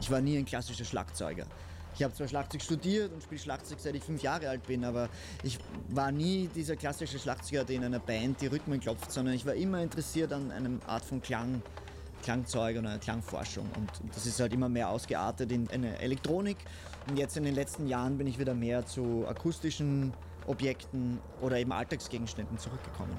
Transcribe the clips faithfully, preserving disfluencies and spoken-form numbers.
Ich war nie ein klassischer Schlagzeuger. Ich habe zwar Schlagzeug studiert und spiele Schlagzeug, seit ich fünf Jahre alt bin, aber ich war nie dieser klassische Schlagzeuger, der in einer Band die Rhythmen klopft, sondern ich war immer interessiert an einer Art von Klang, Klangzeug und einer Klangforschung. Und das ist halt immer mehr ausgeartet in eine Elektronik. Und jetzt in den letzten Jahren bin ich wieder mehr zu akustischen Objekten oder eben Alltagsgegenständen zurückgekommen.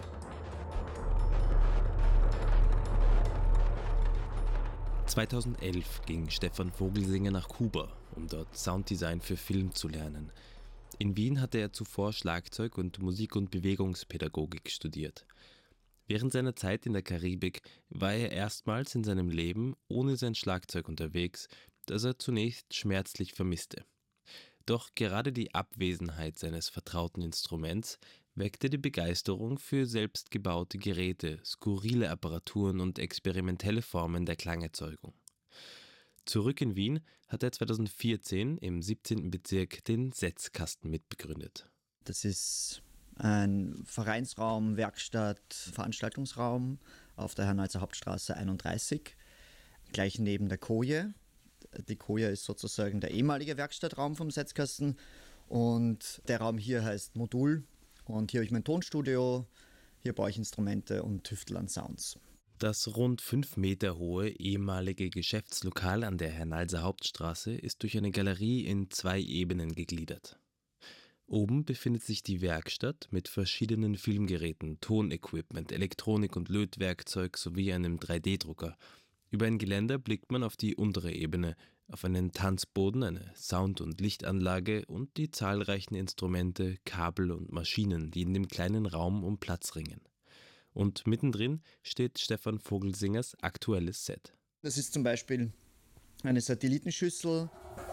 zweitausendelf ging Stefan Vogelsinger nach Kuba, um dort Sounddesign für Film zu lernen. In Wien hatte er zuvor Schlagzeug und Musik- und Bewegungspädagogik studiert. Während seiner Zeit in der Karibik war er erstmals in seinem Leben ohne sein Schlagzeug unterwegs, das er zunächst schmerzlich vermisste. Doch gerade die Abwesenheit seines vertrauten Instruments weckte die Begeisterung für selbstgebaute Geräte, skurrile Apparaturen und experimentelle Formen der Klangerzeugung. Zurück in Wien hat er zweitausendvierzehn im siebzehnten Bezirk den Setzkasten mitbegründet. Das ist ein Vereinsraum, Werkstatt, Veranstaltungsraum auf der Hernalser Hauptstraße einunddreißig, gleich neben der Koje. Die Koje ist sozusagen der ehemalige Werkstattraum vom Setzkasten und der Raum hier heißt Modul und hier habe ich mein Tonstudio, hier baue ich Instrumente und tüftel an Sounds. Das rund fünf Meter hohe ehemalige Geschäftslokal an der Hernalser Hauptstraße ist durch eine Galerie in zwei Ebenen gegliedert. Oben befindet sich die Werkstatt mit verschiedenen Filmgeräten, Tonequipment, Elektronik und Lötwerkzeug sowie einem drei D Drucker. Über ein Geländer blickt man auf die untere Ebene, auf einen Tanzboden, eine Sound- und Lichtanlage und die zahlreichen Instrumente, Kabel und Maschinen, die in dem kleinen Raum um Platz ringen. Und mittendrin steht Stefan Vogelsingers aktuelles Set. Das ist zum Beispiel eine Satellitenschüssel,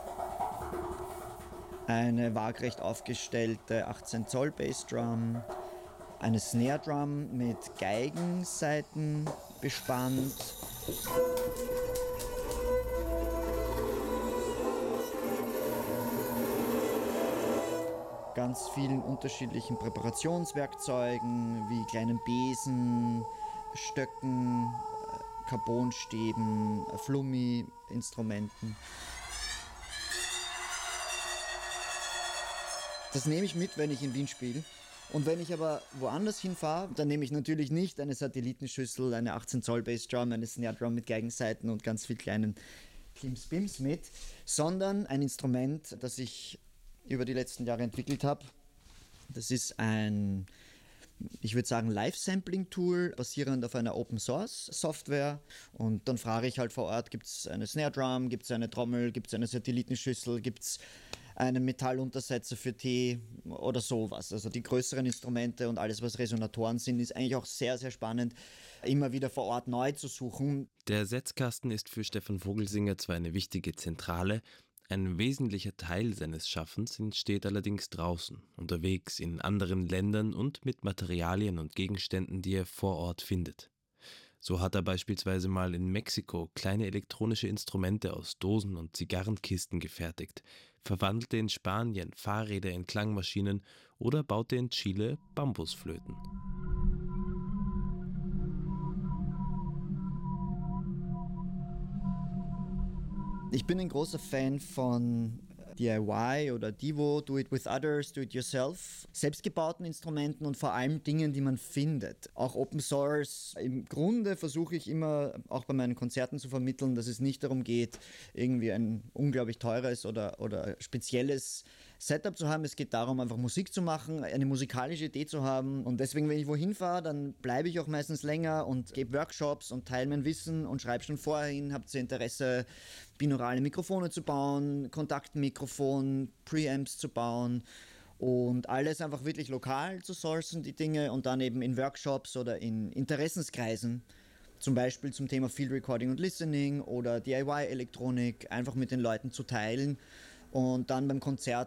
eine waagrecht aufgestellte achtzehn Zoll Bassdrum, eine Snare Drum mit Geigensaiten bespannt. Ganz vielen unterschiedlichen Präparationswerkzeugen wie kleinen Besen, Stöcken, Carbonstäben, Flummi-Instrumenten. Das nehme ich mit, wenn ich in Wien spiele. Und wenn ich aber woanders hinfahre, dann nehme ich natürlich nicht eine Satellitenschüssel, eine achtzehn Zoll Bassdrum, eine Snare Drum mit Geigensaiten und ganz viel kleinen Klims-Bims mit, sondern ein Instrument, das ich über die letzten Jahre entwickelt habe. Das ist ein, ich würde sagen, Live-Sampling-Tool, basierend auf einer Open-Source-Software. Und dann frage ich halt vor Ort, gibt es eine Snare Drum, gibt es eine Trommel, gibt es eine Satellitenschüssel, gibt es einen Metalluntersetzer für Tee oder sowas. Also die größeren Instrumente und alles, was Resonatoren sind, ist eigentlich auch sehr, sehr spannend, immer wieder vor Ort neu zu suchen. Der Setzkasten ist für Stefan Vogelsinger zwar eine wichtige Zentrale, ein wesentlicher Teil seines Schaffens entsteht allerdings draußen, unterwegs in anderen Ländern und mit Materialien und Gegenständen, die er vor Ort findet. So hat er beispielsweise mal in Mexiko kleine elektronische Instrumente aus Dosen und Zigarrenkisten gefertigt, verwandelte in Spanien Fahrräder in Klangmaschinen oder baute in Chile Bambusflöten. Ich bin ein großer Fan von D I Y oder Divo, Do It With Others, Do It Yourself, selbstgebauten Instrumenten und vor allem Dingen, die man findet. Auch Open Source. Im Grunde versuche ich immer, auch bei meinen Konzerten zu vermitteln, dass es nicht darum geht, irgendwie ein unglaublich teures oder, oder spezielles Setup zu haben. Es geht darum, einfach Musik zu machen, eine musikalische Idee zu haben. Und deswegen, wenn ich wohin fahre, dann bleibe ich auch meistens länger und gebe Workshops und teile mein Wissen und schreibe schon vorher hin, habt ihr Interesse, binaurale Mikrofone zu bauen, Kontaktmikrofon, Preamps zu bauen und alles einfach wirklich lokal zu sourcen, die Dinge, und dann eben in Workshops oder in Interessenskreisen, zum Beispiel zum Thema Field Recording und Listening oder D I Y-Elektronik, einfach mit den Leuten zu teilen und dann beim Konzert